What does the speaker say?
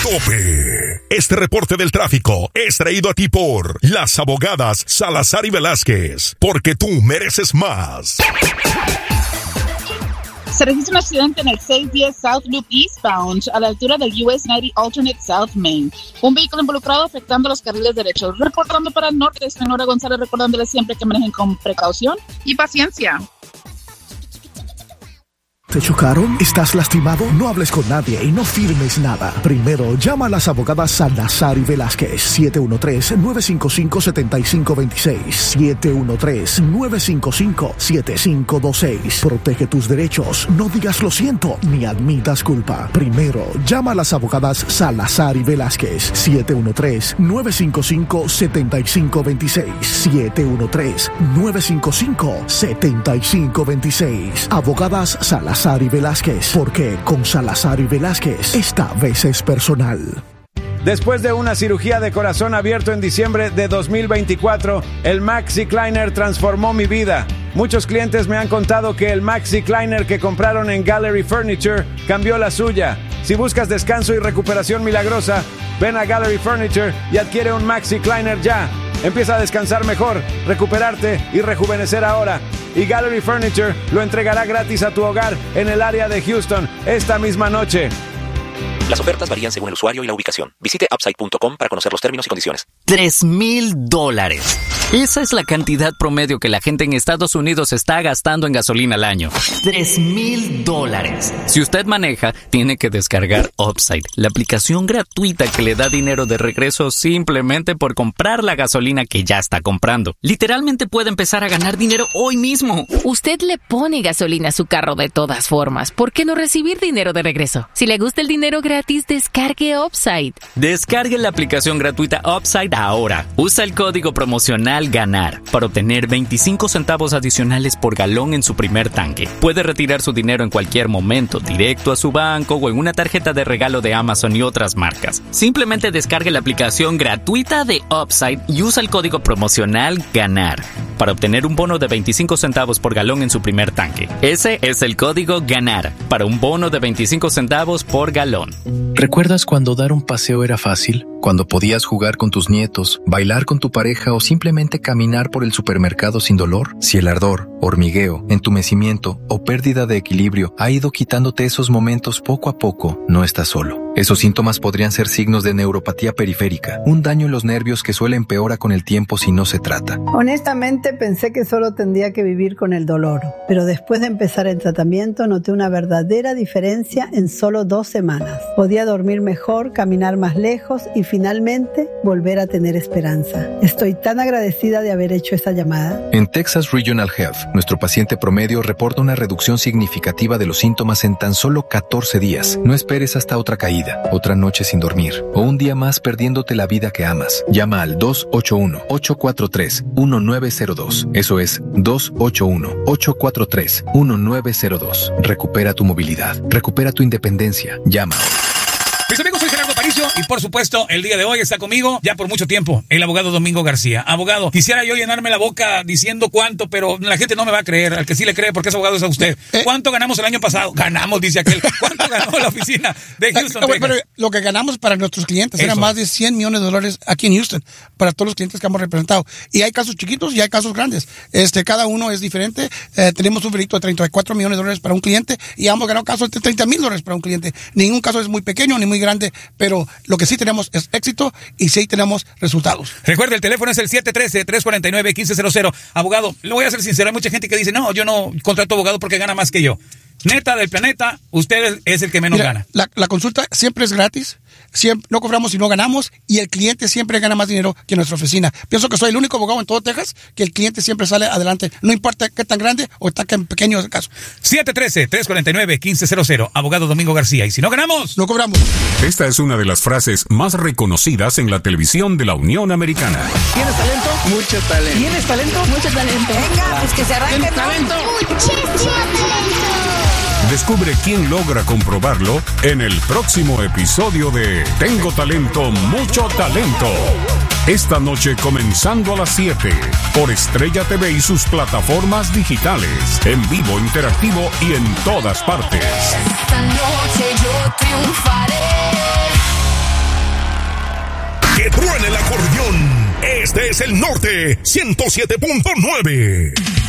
tope. Este reporte del tráfico es traído a ti por las abogadas Salazar y Velázquez, porque tú mereces más. Se registra un accidente en el 610 South Loop Eastbound, a la altura del US 90 Alternate South Main. Un vehículo involucrado afectando los carriles derechos. Reportando para el norte, Nora González, recordándoles siempre que manejen con precaución y paciencia. ¿Te chocaron? ¿Estás lastimado? No hables con nadie y no firmes nada. Primero, llama a las abogadas Salazar y Velázquez. 713-955-7526. 713-955-7526. Protege tus derechos. No digas lo siento ni admitas culpa. Primero, llama a las abogadas Salazar y Velázquez. 713-955-7526. 713-955-7526. Abogadas Salazar y Velázquez, porque con Salazar y Velázquez esta vez es personal. Después de una cirugía de corazón abierto en diciembre de 2024, el MaxiCliner transformó mi vida. Muchos clientes me han contado que el MaxiCliner que compraron en Gallery Furniture cambió la suya. Si buscas descanso y recuperación milagrosa, ven a Gallery Furniture y adquiere un MaxiCliner ya. Empieza a descansar mejor, recuperarte y rejuvenecer ahora. Y Gallery Furniture lo entregará gratis a tu hogar en el área de Houston esta misma noche. Las ofertas varían según el usuario y la ubicación. Visite Upside.com para conocer los términos y condiciones. $3,000. Esa es la cantidad promedio que la gente en Estados Unidos está gastando en gasolina al año. $3,000. Si usted maneja, tiene que descargar Upside, la aplicación gratuita que le da dinero de regreso simplemente por comprar la gasolina que ya está comprando. Literalmente puede empezar a ganar dinero hoy mismo. Usted le pone gasolina a su carro de todas formas. ¿Por qué no recibir dinero de regreso? Si le gusta el dinero gratis, descargue Upside. Descargue la aplicación gratuita Upside ahora. Usa el código promocional GANAR para obtener 25 centavos adicionales por galón en su primer tanque. Puede retirar su dinero en cualquier momento, directo a su banco o en una tarjeta de regalo de Amazon y otras marcas. Simplemente descargue la aplicación gratuita de Upside y usa el código promocional GANAR para obtener un bono de 25 centavos por galón en su primer tanque. Ese es el código GANAR para un bono de 25 centavos por galón. ¿Recuerdas cuando dar un paseo era fácil? Cuando podías jugar con tus nietos, bailar con tu pareja o simplemente caminar por el supermercado sin dolor. Si el ardor, hormigueo, entumecimiento o pérdida de equilibrio ha ido quitándote esos momentos poco a poco, no estás solo. Esos síntomas podrían ser signos de neuropatía periférica, un daño en los nervios que suele empeora con el tiempo si no se trata. Honestamente pensé que solo tendría que vivir con el dolor, pero después de empezar el tratamiento noté una verdadera diferencia en solo 2 semanas. Podía dormir mejor, caminar más lejos y finalmente volver a tener esperanza. Estoy tan agradecida de haber hecho esta llamada. En Texas Regional Health, nuestro paciente promedio reporta una reducción significativa de los síntomas en tan solo 14 días. No esperes hasta otra caída, otra noche sin dormir o un día más perdiéndote la vida que amas. Llama al 281-843-1902. Eso es 281-843-1902. Recupera tu movilidad. Recupera tu independencia. Llama. Mis amigos, soy Gerardo Aparicio y por supuesto el día de hoy está conmigo ya por mucho tiempo el abogado Domingo García. Abogado, quisiera yo llenarme la boca diciendo cuánto, pero la gente no me va a creer. Al que sí le cree porque es abogado es a usted. ¿Cuánto ganamos el año pasado? Ganamos, dice aquel. ¿Cuánto ganó la oficina de Houston, Texas? Pero lo que ganamos para nuestros clientes era más de $100 millones aquí en Houston para todos los clientes que hemos representado. Y hay casos chiquitos y hay casos grandes. Cada uno es diferente. Tenemos un veredicto de $34 millones para un cliente y hemos ganado casos de $30,000 para un cliente. Ningún caso es muy pequeño ni muy grande, pero lo que sí tenemos es éxito y sí tenemos resultados. Recuerde, el teléfono es el 713-349-1500. Abogado, le voy a ser sincero, hay mucha gente que dice, no, yo no contrato abogado porque gana más que yo. Neta del planeta, usted es el que menos gana. La consulta siempre es gratis, siempre, no cobramos si no ganamos, y el cliente siempre gana más dinero que nuestra oficina. Pienso que soy el único abogado en todo Texas que el cliente siempre sale adelante, no importa qué tan grande o tan pequeño es el caso. 713-349-1500, abogado Domingo García. Y si no ganamos, no cobramos. Esta es una de las frases más reconocidas en la televisión de la Unión Americana. ¿Tienes talento? Mucho talento. ¿Tienes talento? Mucho talento. Venga, pues que se arranque. ¿Tienes talento? Muchísimo talento. Descubre quién logra comprobarlo en el próximo episodio de Tengo Talento, Mucho Talento. Esta noche comenzando a las 7 por Estrella TV y sus plataformas digitales, en vivo, interactivo y en todas partes. Esta noche yo triunfaré. Que truene el acordeón. Este es el Norte 107.9.